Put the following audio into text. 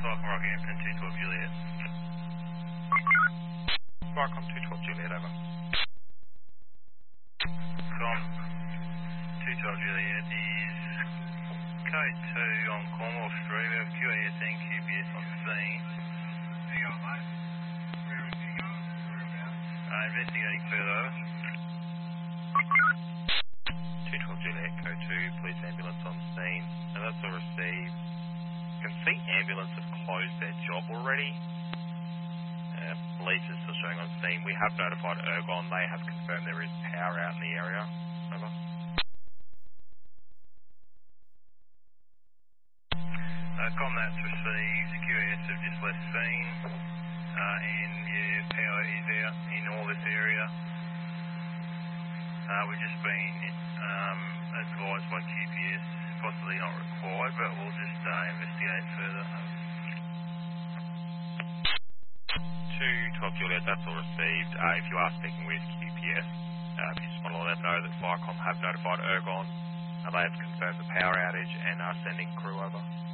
Falcon Rock Hampton, 212 Juliet. Falcon 212 Juliet, over. Com 212 Juliet is K2 on Cornwall Street. We have QAS and QPS on scene. How you going, mate? Where are you going? Whereabouts? Investigating further. 212 Juliet, code 2, police ambulance on scene. And that's all received. You can see ambulance have closed their job already. Police is still showing on scene. We have notified Ergon. They have confirmed there is power out in the area. Over. Com, that's received. QAS have just left scene. And yeah, power is out in all this area. We've just been advised by QPS, possibly not required, but we'll just investigate further. 212 Juliet, that's all received. If you are speaking with QPS, if you just want to let them know that Firecom have notified Ergon, they have confirmed the power outage and are sending crew over.